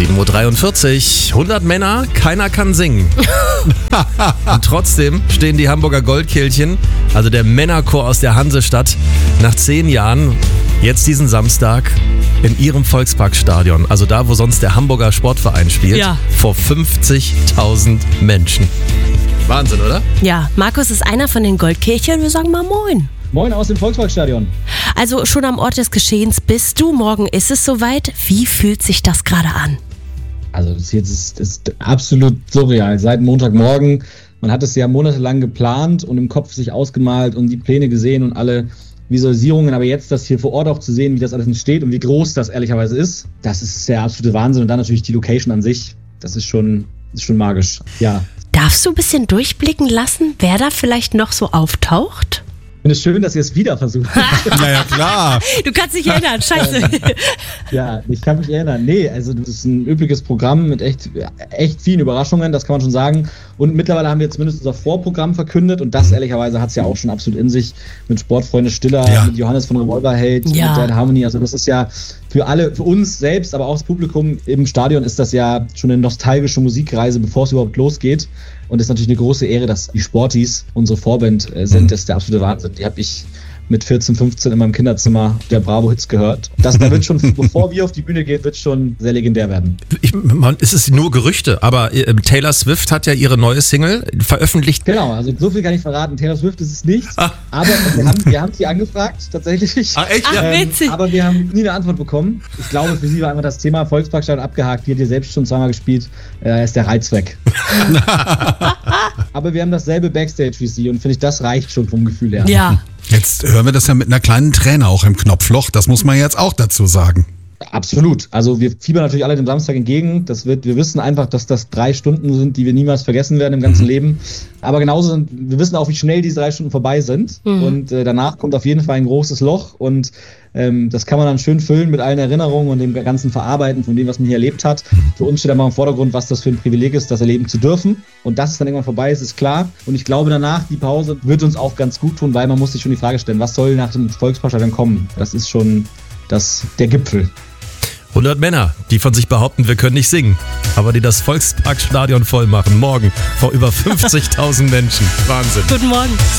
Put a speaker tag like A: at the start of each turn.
A: 7:43 Uhr, 100 Männer, keiner kann singen. Und trotzdem stehen die Hamburger Goldkehlchen, also der Männerchor aus der Hansestadt, nach 10 Jahren, jetzt diesen Samstag, in ihrem Volksparkstadion, also da, wo sonst der Hamburger Sportverein spielt, vor 50.000 Menschen. Wahnsinn, oder?
B: Ja, Markus ist einer von den Goldkehlchen. Wir sagen mal Moin.
C: Moin aus dem Volksparkstadion.
B: Also schon am Ort des Geschehens bist du. Morgen ist es soweit. Wie fühlt sich das gerade an?
C: Also das jetzt ist absolut surreal. Seit Montagmorgen. Man hat es ja monatelang geplant und im Kopf sich ausgemalt und die Pläne gesehen und alle Visualisierungen. Aber jetzt das hier vor Ort auch zu sehen, wie das alles entsteht und wie groß das ehrlicherweise ist, das ist der absolute Wahnsinn. Und dann natürlich die Location an sich. Das ist schon magisch. Ja.
B: Darfst du ein bisschen durchblicken lassen, wer da vielleicht noch so auftaucht?
C: Ich finde es schön, dass ihr es wieder versucht.
A: Naja, klar.
B: Du kannst dich erinnern, scheiße.
C: Ja, ich kann mich erinnern. Nee, also das ist ein übliches Programm mit echt vielen Überraschungen, das kann man schon sagen. Und mittlerweile haben wir zumindest unser Vorprogramm verkündet und das ehrlicherweise hat es ja auch schon absolut in sich mit Sportfreunde Stiller, mit Johannes von Revolverheld, mit Dan Harmony. Also das ist ja für uns selbst, aber auch das Publikum im Stadion ist das ja schon eine nostalgische Musikreise, bevor es überhaupt losgeht. Und es ist natürlich eine große Ehre, dass die Sporties unsere Vorband sind. Das ist der absolute Wahnsinn. Die habe ich mit 14, 15 in meinem Kinderzimmer der Bravo-Hits gehört. Da wird schon, bevor wir auf die Bühne gehen, wird schon sehr legendär werden.
A: Es ist nur Gerüchte, aber Taylor Swift hat ja ihre neue Single veröffentlicht.
C: Genau, also so viel kann ich verraten. Taylor Swift ist es nicht, aber wir haben sie angefragt, tatsächlich.
A: Ach, echt?
B: Ach, witzig.
C: Aber wir haben nie eine Antwort bekommen. Ich glaube, für sie war einfach das Thema Volksparkstadion abgehakt. Die hat ihr selbst schon zweimal gespielt. Ist der Reiz weg. Aber wir haben dasselbe Backstage wie sie und finde ich, das reicht schon vom Gefühl her.
B: Ja.
D: Jetzt hören wir das ja mit einer kleinen Träne auch im Knopfloch. Das muss man jetzt auch dazu sagen.
C: Absolut. Also wir fiebern natürlich alle dem Samstag entgegen. Wir wissen einfach, dass das 3 Stunden sind, die wir niemals vergessen werden im ganzen Leben. Aber genauso wir wissen auch, wie schnell diese 3 Stunden vorbei sind. Und danach kommt auf jeden Fall ein großes Loch. Und das kann man dann schön füllen mit allen Erinnerungen und dem ganzen Verarbeiten von dem, was man hier erlebt hat. Für uns steht aber im Vordergrund, was das für ein Privileg ist, das erleben zu dürfen. Und dass es dann irgendwann vorbei ist klar. Und ich glaube, danach, die Pause, wird uns auch ganz gut tun, weil man muss sich schon die Frage stellen, was soll nach dem Volksparkstadion kommen? Das ist schon der Gipfel.
A: 100 Männer, die von sich behaupten, wir können nicht singen, aber die das Volksparkstadion voll machen. Morgen vor über 50.000 Menschen. Wahnsinn.
B: Guten Morgen.